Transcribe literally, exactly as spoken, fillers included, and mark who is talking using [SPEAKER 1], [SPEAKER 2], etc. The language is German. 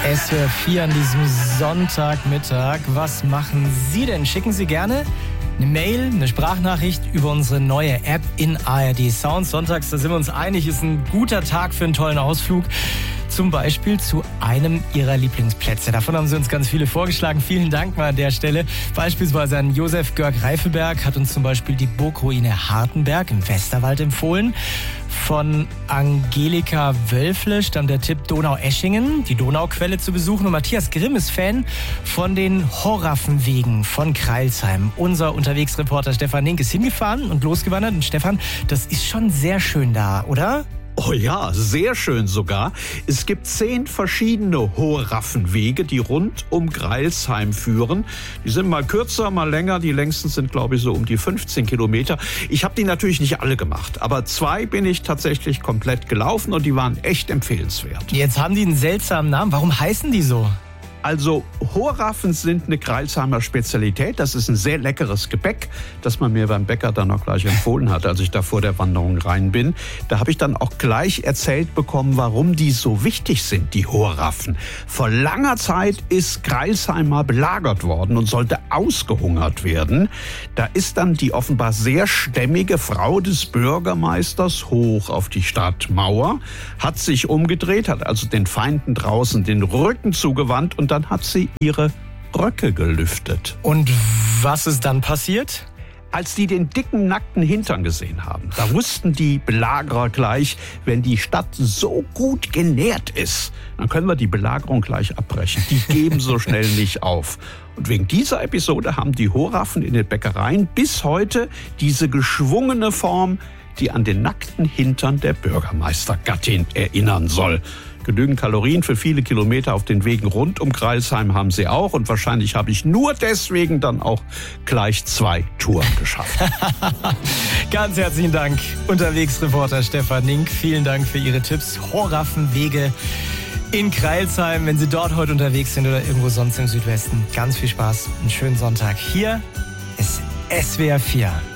[SPEAKER 1] S W R vier an diesem Sonntagmittag. Was machen Sie denn? Schicken Sie gerne eine Mail, eine Sprachnachricht über unsere neue App in A R D Sound. Sonntags, da sind wir uns einig, ist ein guter Tag für einen tollen Ausflug. Zum Beispiel zu einem Ihrer Lieblingsplätze. Davon haben Sie uns ganz viele vorgeschlagen. Vielen Dank mal an der Stelle. Beispielsweise an Josef Görg-Reifelberg hat uns zum Beispiel die Burgruine Hartenberg im Westerwald empfohlen. Von Angelika Wölfle stammt der Tipp, Donaueschingen, die Donauquelle zu besuchen. Und Matthias Grimm ist Fan von den Horraffenwegen von Crailsheim. Unser Unterwegsreporter Stefan Link ist hingefahren und losgewandert. Und Stefan, das ist schon sehr schön da, oder?
[SPEAKER 2] Oh ja, sehr schön sogar. Es gibt zehn verschiedene Horraffenwege, die rund um Crailsheim führen. Die sind mal kürzer, mal länger. Die längsten sind, glaube ich, so um die fünfzehn Kilometer. Ich habe die natürlich nicht alle gemacht, aber zwei bin ich tatsächlich komplett gelaufen und die waren echt empfehlenswert.
[SPEAKER 1] Jetzt haben die einen seltsamen Namen. Warum heißen die so?
[SPEAKER 2] Also Horraffen sind eine Crailsheimer Spezialität. Das ist ein sehr leckeres Gebäck, das man mir beim Bäcker dann auch gleich empfohlen hat, als ich da vor der Wanderung rein bin. Da habe ich dann auch gleich erzählt bekommen, warum die so wichtig sind, die Horraffen. Vor langer Zeit ist Crailsheim mal belagert worden und sollte ausgehungert werden. Da ist dann die offenbar sehr stämmige Frau des Bürgermeisters hoch auf die Stadtmauer, hat sich umgedreht, hat also den Feinden draußen den Rücken zugewandt und dann hat sie ihre Röcke gelüftet.
[SPEAKER 1] Und was ist dann passiert?
[SPEAKER 2] Als die den dicken, nackten Hintern gesehen haben, da wussten die Belagerer gleich, wenn die Stadt so gut genährt ist, dann können wir die Belagerung gleich abbrechen. Die geben so schnell nicht auf. Und wegen dieser Episode haben die Horraffen in den Bäckereien bis heute diese geschwungene Form, die an den nackten Hintern der Bürgermeistergattin erinnern soll. Genügend Kalorien für viele Kilometer auf den Wegen rund um Crailsheim haben sie auch. Und wahrscheinlich habe ich nur deswegen dann auch gleich zwei Touren geschafft.
[SPEAKER 1] Ganz herzlichen Dank, Unterwegsreporter Stefan Link. Vielen Dank für Ihre Tipps. Horraffenwege in Crailsheim, wenn Sie dort heute unterwegs sind oder irgendwo sonst im Südwesten. Ganz viel Spaß, einen schönen Sonntag. Hier ist S W R vier.